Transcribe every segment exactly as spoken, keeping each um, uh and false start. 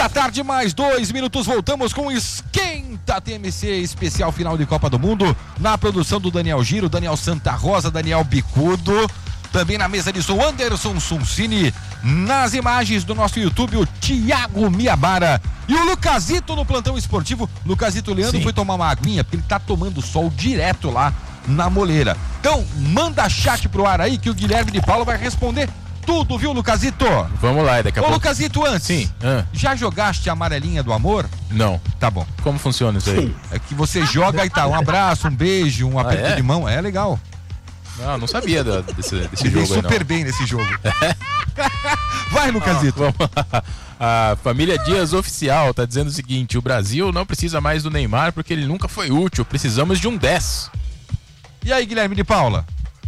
da tarde, mais dois minutos, voltamos com Esquenta T M C, especial final de Copa do Mundo, na produção do Daniel Giro, Daniel Santa Rosa, Daniel Bicudo, também na mesa de som Anderson Suncini, nas imagens do nosso YouTube o Thiago Miabara e o Lucasito no plantão esportivo. Lucasito Leandro Sim. foi tomar uma aguinha, porque ele tá tomando sol direto lá na moleira. Então, manda chat pro ar aí que o Guilherme de Paula vai responder tudo, viu, Lucasito? Vamos lá, daqui a Ô, pouco. Lucasito, antes. Sim. Ah. Já jogaste a amarelinha do amor? Não. Tá bom. Como funciona isso aí? É que você joga e tá, um abraço, um beijo, um aperto ah, é? de mão. É legal. Não, não sabia da, desse, desse jogo aí, super não. bem nesse jogo. Vai, Lucasito. Ah, vamos lá. A família Dias Oficial tá dizendo o seguinte: o Brasil não precisa mais do Neymar porque ele nunca foi útil. Precisamos de um dez. E aí, Guilherme de Paula?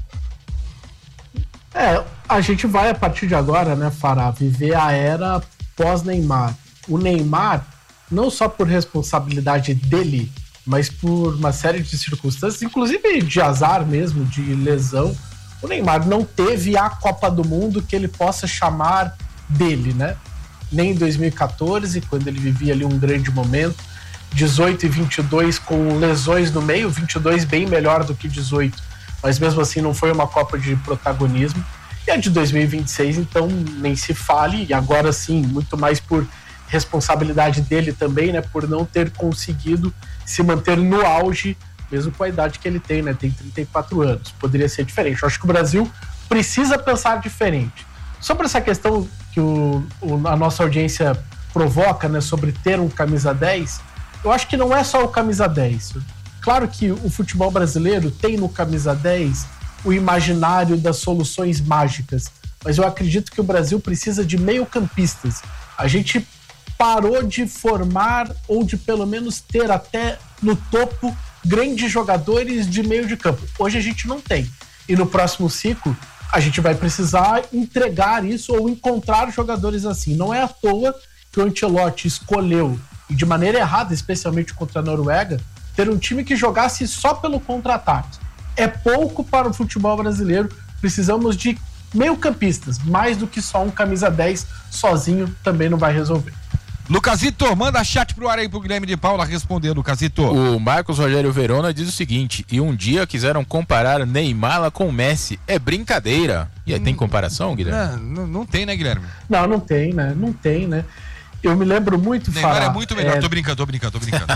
É, a gente vai a partir de agora, né, Fará, viver a era pós-Neymar. O Neymar, não só por responsabilidade dele, mas por uma série de circunstâncias, inclusive de azar mesmo, de lesão, o Neymar não teve a Copa do Mundo que ele possa chamar dele, né? Nem em dois mil e catorze, quando ele vivia ali um grande momento, dezoito e vinte e dois com lesões no meio, vinte e dois bem melhor do que dezoito, mas mesmo assim não foi uma Copa de protagonismo. E a de dois mil e vinte e seis, então, nem se fale, e agora sim, muito mais por responsabilidade dele também, né, por não ter conseguido se manter no auge, mesmo com a idade que ele tem, né, tem trinta e quatro anos, poderia ser diferente. Eu acho que o Brasil precisa pensar diferente. Sobre essa questão que o, o, a nossa audiência provoca, né, sobre ter um camisa dez, eu acho que não é só o camisa dez. Claro que o futebol brasileiro tem no camisa dez o imaginário das soluções mágicas, mas eu acredito que o Brasil precisa de meio-campistas. A gente parou de formar ou de pelo menos ter até no topo grandes jogadores de meio de campo. Hoje a gente não tem. E no próximo ciclo a gente vai precisar entregar isso ou encontrar jogadores assim. Não é à toa que o Ancelotti escolheu, e de maneira errada, especialmente contra a Noruega, ter um time que jogasse só pelo contra-ataque. É pouco para o futebol brasileiro. Precisamos de meio-campistas, mais do que só um camisa dez sozinho também não vai resolver. Lucasito, manda chat pro ar aí pro Guilherme de Paula responder, Lucasito. O Marcos Rogério Verona diz o seguinte: e um dia quiseram comparar Neymar com Messi. É brincadeira. E aí, hum, tem comparação, Guilherme? Não, não, não tem, né, Guilherme? Não, não tem, né? Não tem, né? Eu me lembro muito, Neymar Fará, é muito melhor, é... tô brincando, tô brincando, tô brincando.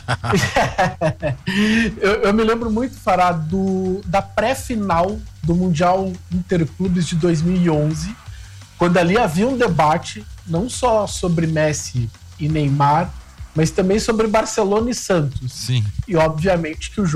eu, eu me lembro muito, Fará, do, da pré-final do Mundial Interclubes de dois mil e onze, quando ali havia um debate, não só sobre Messi e Neymar, mas também sobre Barcelona e Santos. Sim. E obviamente que o jogo